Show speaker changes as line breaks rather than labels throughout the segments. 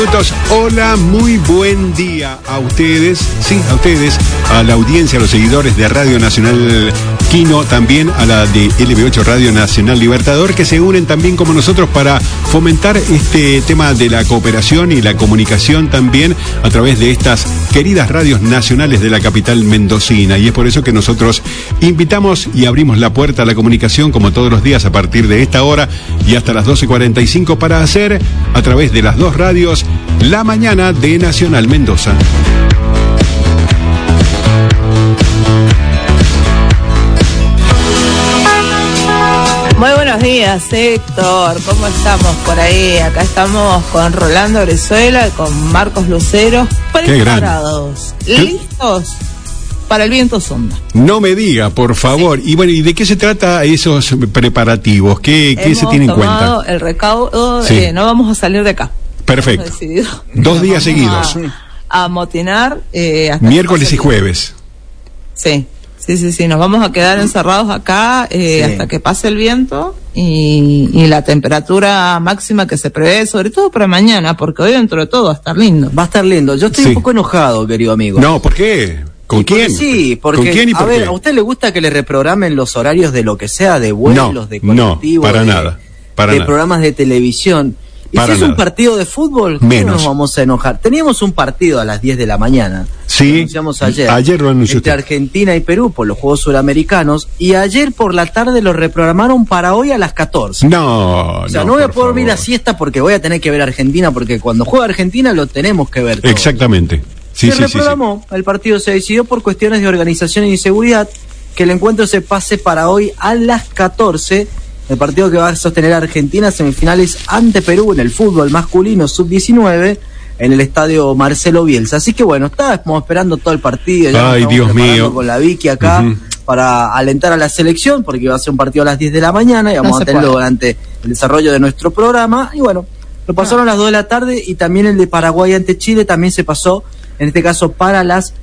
minutos. Hola, muy buen día a ustedes, sí, a ustedes, a la audiencia, a los seguidores de Radio Nacional Quino, también a la de LB8 Radio Nacional Libertador, que se unen también como nosotros para fomentar este tema de la cooperación y la comunicación también a través de estas queridas radios nacionales de la capital mendocina. Y es por eso que nosotros invitamos y abrimos la puerta a la comunicación como todos los días a partir de esta hora y hasta las 12:45 para hacer a través de las dos radios La Mañana de Nacional Mendoza.
Muy buenos días, Héctor. ¿Cómo estamos por ahí? Acá estamos con Rolando Brizuela y con Marcos Lucero. Preparados, listos para el viento sonda.
No me diga, por favor. Sí. Y bueno, ¿y de qué se trata esos preparativos? ¿Qué se tiene en cuenta?
Hemos tomado el recaudo,
sí.
No vamos a salir de acá.
Perfecto. 2 días seguidos.
A motinar.
Hasta miércoles y jueves.
Sí. Sí, nos vamos a quedar encerrados acá hasta que pase el viento y la temperatura máxima que se prevé, sobre todo para mañana, porque hoy dentro de todo va a estar lindo.
Va a estar lindo. Yo estoy un poco enojado, querido amigo.
No, ¿por qué? ¿Con quién?
Porque
¿Con quién y por qué?
¿A usted le gusta que le reprogramen los horarios de lo que sea, de vuelos, de colectivos?
No, para nada.
De programas de televisión. ¿Y si es un partido de fútbol?
Menos.
¿Cómo nos vamos a enojar? Teníamos un partido a las 10 de la mañana.
Sí.
Lo anunciamos ayer.
Ayer lo anunció
entre Argentina y Perú por los Juegos Suramericanos. Y ayer por la tarde lo reprogramaron para hoy a las 14.
No,
no voy a poder dormir la siesta porque voy a tener que ver a Argentina, porque cuando juega Argentina lo tenemos que ver todo.
Exactamente.
Se reprogramó. El partido se decidió por cuestiones de organización y seguridad que el encuentro se pase para hoy a las 14. El partido que va a sostener a Argentina, semifinales ante Perú en el fútbol masculino sub-19 en el estadio Marcelo Bielsa. Así que bueno, estábamos esperando todo el partido. Ya
ay, Dios mío.
Con la Vicky acá para alentar a la selección, porque va a ser un partido a las 10 de la mañana y vamos a tenerlo durante el desarrollo de nuestro programa. Y bueno, lo pasaron a las 2 de la tarde y también el de Paraguay ante Chile también se pasó, en este caso para las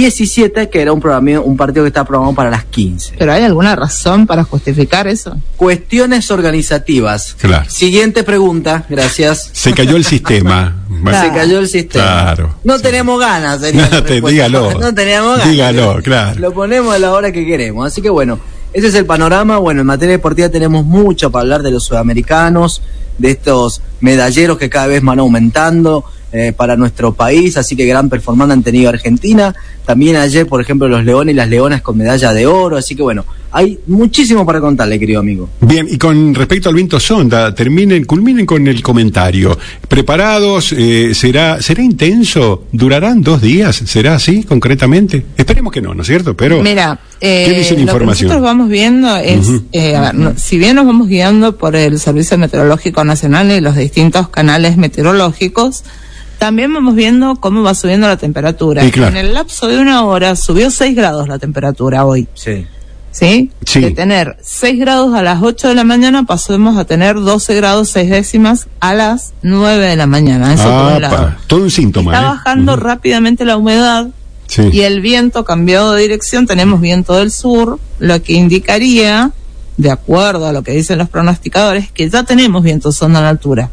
17, que era un partido que estaba programado para las 15.
¿Pero hay alguna razón para justificar eso?
Cuestiones organizativas.
Claro.
Siguiente pregunta, gracias.
Se cayó el sistema.
Se cayó el sistema.
Claro.
No teníamos ganas, sería
dígalo.
No teníamos ganas.
Dígalo, claro.
Lo ponemos a la hora que queremos. Así que bueno, ese es el panorama. Bueno, en materia deportiva tenemos mucho para hablar de los sudamericanos, de estos medalleros que cada vez van aumentando para nuestro país, así que gran performance han tenido Argentina. También ayer, por ejemplo, los leones y las leonas con medalla de oro, así que bueno, hay muchísimo para contarle, querido amigo.
Bien, y con respecto al viento sonda, culminen con el comentario. ¿Preparados? ¿Será intenso? ¿Durarán 2 días? ¿Será así, concretamente? Esperemos que no, ¿no es cierto? Pero,
mira,
¿qué dice la información?
Lo que nosotros vamos viendo es, si bien nos vamos guiando por el Servicio Meteorológico Nacional y los distintos canales meteorológicos, también vamos viendo cómo va subiendo la temperatura.
Sí, claro.
En el lapso de 1 hora subió 6 grados la temperatura hoy.
Sí.
¿Sí? De tener 6 grados a las 8 de la mañana pasamos a tener 12 grados 6 décimas a las 9 de la mañana. Eso por un lado.
Todo un síntoma.
Está bajando rápidamente la humedad y el viento cambió de dirección. Tenemos viento del sur, lo que indicaría, de acuerdo a lo que dicen los pronosticadores, que ya tenemos viento sonda en la altura.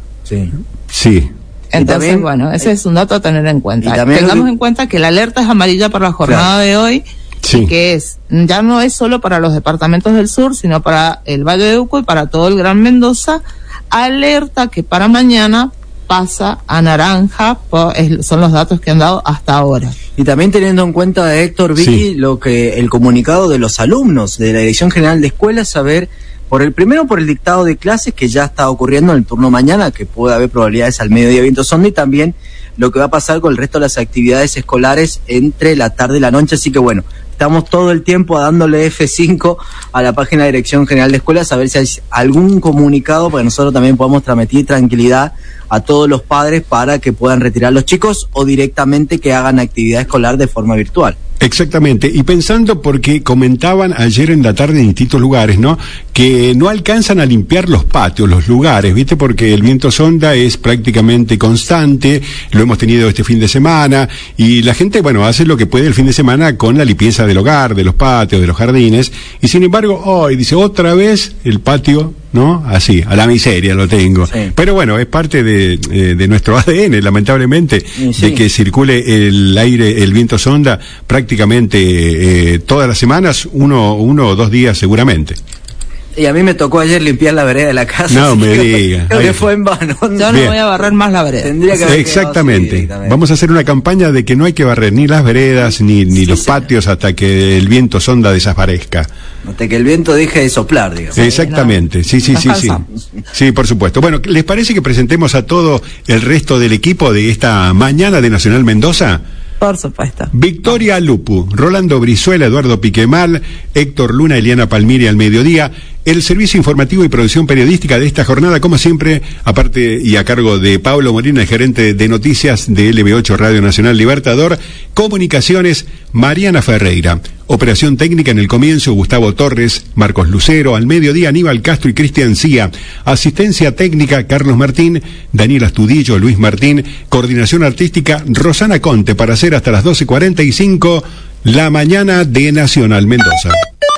Sí.
Entonces, también, bueno, ese es un dato a tener en cuenta. Tengamos en cuenta que la alerta es amarilla para la jornada de hoy, y que ya no es solo para los departamentos del sur, sino para el Valle de Uco y para todo el Gran Mendoza. Alerta que para mañana pasa a naranja, son los datos que han dado hasta ahora.
Y también teniendo en cuenta, Héctor, Vicky, el comunicado de los alumnos de la Dirección General de Escuelas, saber por el dictado de clases que ya está ocurriendo en el turno mañana, que puede haber probabilidades al mediodía viento sonda, y también lo que va a pasar con el resto de las actividades escolares entre la tarde y la noche. Así que bueno, estamos todo el tiempo dándole F5 a la página de Dirección General de Escuelas a ver si hay algún comunicado para que nosotros también podamos transmitir tranquilidad a todos los padres para que puedan retirar a los chicos o directamente que hagan actividad escolar de forma virtual.
Exactamente, y pensando porque comentaban ayer en la tarde en distintos lugares, ¿no?, que no alcanzan a limpiar los patios, los lugares, ¿viste? Porque el viento sonda es prácticamente constante, lo hemos tenido este fin de semana, y la gente, bueno, hace lo que puede el fin de semana con la limpieza del hogar, de los patios, de los jardines, y sin embargo, hoy dice, otra vez el patio, ¿no? Así, a la miseria lo tengo. Sí. Pero bueno, es parte de nuestro ADN, lamentablemente, sí, de que circule el aire, el viento sonda prácticamente todas las semanas, uno o 2 días seguramente.
Y a mí me tocó ayer limpiar la vereda de la casa.
No me diga.
Creo que fue en vano.
Yo no voy a barrer más la vereda.
Tendría que
exactamente. Vamos a hacer una campaña de que no hay que barrer ni las veredas ni los patios hasta que el viento sonda desaparezca.
Hasta que el viento deje de soplar, digamos.
Exactamente. Sí. Sí, por supuesto. Bueno, ¿les parece que presentemos a todo el resto del equipo de esta mañana de Nacional Mendoza?
Por supuesto.
Victoria Lupu, Rolando Brizuela, Eduardo Piquemal, Héctor Luna, Eliana Palmiri al mediodía. El servicio informativo y producción periodística de esta jornada, como siempre, aparte y a cargo de Pablo Molina, el gerente de noticias de LB8 Radio Nacional Libertador. Comunicaciones, Mariana Ferreira. Operación técnica en el comienzo, Gustavo Torres, Marcos Lucero. Al mediodía, Aníbal Castro y Cristian Cía. Asistencia técnica, Carlos Martín, Daniel Astudillo, Luis Martín. Coordinación artística, Rosana Conte, para hacer hasta las 12:45 la mañana de Nacional Mendoza.